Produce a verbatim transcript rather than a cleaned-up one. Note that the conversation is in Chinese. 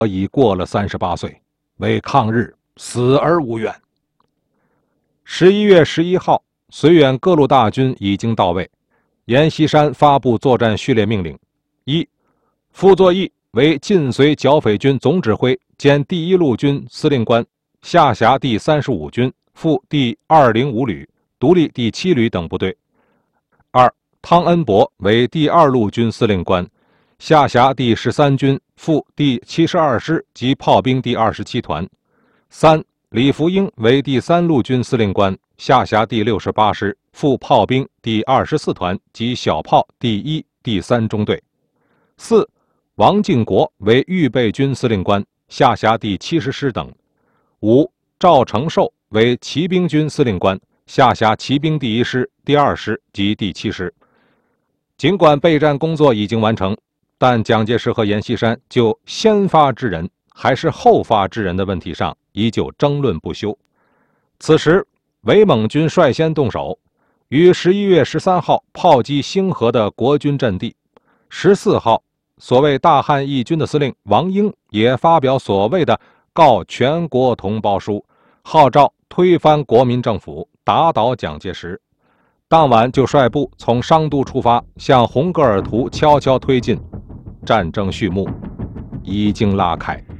已过了三十八岁，为抗日死而无怨。十一月十一号，绥远各路大军已经到位。阎锡山发布作战序列命令：一、傅作义为晋绥剿匪军总指挥兼第一路军司令官，下辖第三十五军、副第二零五旅、独立第七旅等部队。二、汤恩伯为第二路军司令官，下辖第十三军、副第七十二师及炮兵第二十七团。三、李福英为第三路军司令官，下辖第六十八师、副炮兵第二十四团及小炮第一、第三中队。四、王敬国为预备军司令官，下辖第七十师等。五、赵承寿为骑兵军司令官，下辖骑兵第一师、第二师及第七师。尽管备战工作已经完成，但蒋介石和阎锡山就先发制人还是后发制人的问题上依旧争论不休。此时伪蒙军率先动手，于十一月十三号炮击兴河的国军阵地。十四号，所谓大汉义军的司令王英也发表所谓的告全国同胞书，号召推翻国民政府，打倒蒋介石。当晚就率部从商都出发，向红格尔图悄悄推进。战争序幕已经拉开。